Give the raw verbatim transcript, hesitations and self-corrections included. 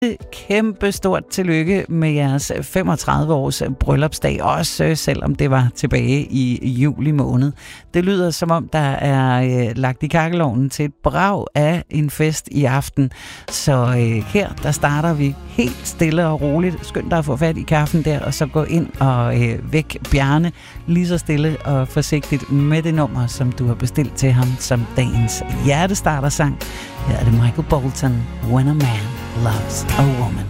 Kæmpe stort tillykke med jeres femogtredive års bryllupsdag, også selvom det var tilbage i juli måned. Det lyder som om, der er øh, lagt i kakkelovnen til et brag af en fest i aften. Så øh, her, der starter vi helt stille og roligt. Skynd dig at få fat i kaffen der, og så gå ind og øh, væk Bjarne lige så stille og forsigtigt med det nummer, som du har bestilt til ham som dagens hjertestartersang. Her er det Michael Bolton, When a Man Loves a Woman.